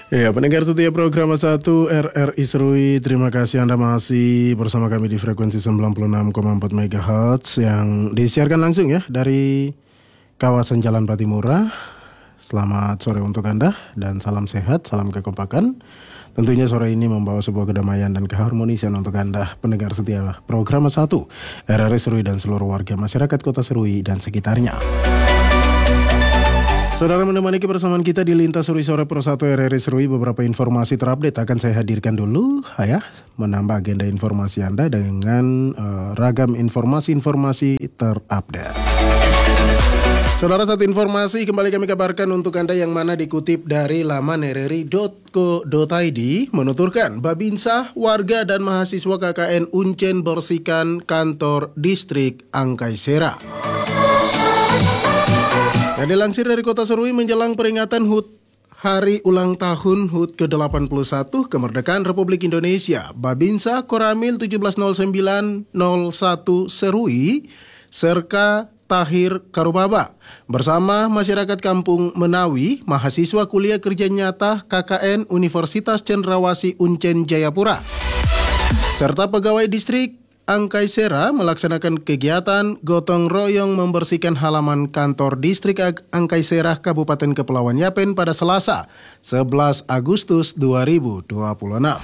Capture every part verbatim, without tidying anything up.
Ya, pendengar setia program satu R R I Serui, terima kasih Anda masih bersama kami di frekuensi sembilan puluh enam koma empat megahertz yang disiarkan langsung ya dari kawasan Jalan Patimura. Selamat sore untuk Anda dan salam sehat, salam kekompakan. Tentunya sore ini membawa sebuah kedamaian dan keharmonisan untuk Anda, pendengar setia program satu R R I Serui dan seluruh warga masyarakat Kota Serui dan sekitarnya. Saudara menemani kebersamaan kita di Lintas Serui Sore Pro satu R R I Serui, beberapa informasi terupdate akan saya hadirkan dulu ya, menambah agenda informasi Anda dengan uh, ragam informasi-informasi terupdate. Saudara, satu informasi kembali kami kabarkan untuk Anda yang mana dikutip dari laman r r i dot co dot i d menuturkan Babinsa, warga dan mahasiswa K K N Uncen bersihkan kantor distrik Angkaisera. Yang dilansir dari Kota Serui menjelang peringatan H U T Hari Ulang Tahun H U T ke delapan puluh satu Kemerdekaan Republik Indonesia, Babinsa Koramil tujuh belas nol sembilan nol satu Serui, Serka Tahir Karubaba, bersama masyarakat Kampung Menawi, mahasiswa kuliah kerja nyata K K N Universitas Cendrawasih Uncen Jayapura, serta pegawai distrik Angkaisera melaksanakan kegiatan gotong royong membersihkan halaman kantor distrik Angkaisera Kabupaten Kepulauan Yapen pada Selasa sebelas Agustus dua ribu dua puluh enam.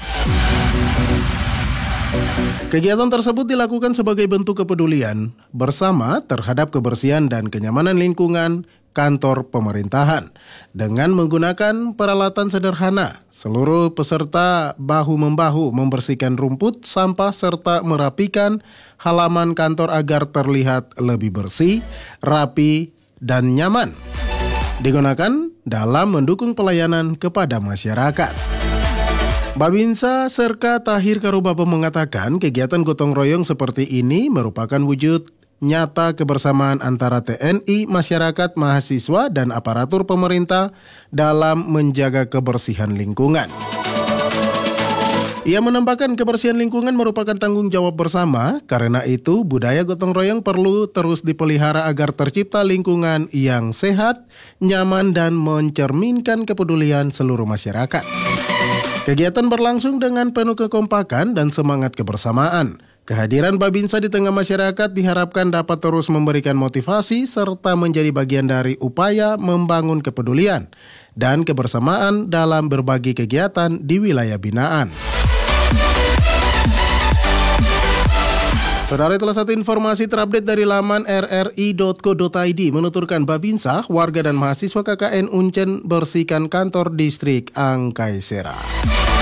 Kegiatan tersebut dilakukan sebagai bentuk kepedulian bersama terhadap kebersihan dan kenyamanan lingkungan kantor pemerintahan dengan menggunakan peralatan sederhana. Seluruh peserta bahu-membahu membersihkan rumput, sampah serta merapikan halaman kantor agar terlihat lebih bersih, rapi, dan nyaman. Digunakan dalam mendukung pelayanan kepada masyarakat. Babinsa Serka Tahir Karubaba mengatakan kegiatan gotong royong seperti ini merupakan wujud nyata kebersamaan antara T N I, masyarakat, mahasiswa, dan aparatur pemerintah dalam menjaga kebersihan lingkungan. Ia menambahkan kebersihan lingkungan merupakan tanggung jawab bersama, karena itu budaya gotong royong perlu terus dipelihara agar tercipta lingkungan yang sehat, nyaman, dan mencerminkan kepedulian seluruh masyarakat. Kegiatan berlangsung dengan penuh kekompakan dan semangat kebersamaan. Kehadiran Babinsa di tengah masyarakat diharapkan dapat terus memberikan motivasi serta menjadi bagian dari upaya membangun kepedulian dan kebersamaan dalam berbagai kegiatan di wilayah binaan. Saudara, itulah satu informasi terupdate dari laman r r i dot co dot i d menuturkan Babinsa, warga dan mahasiswa K K N Uncen bersihkan kantor distrik Angkaisera.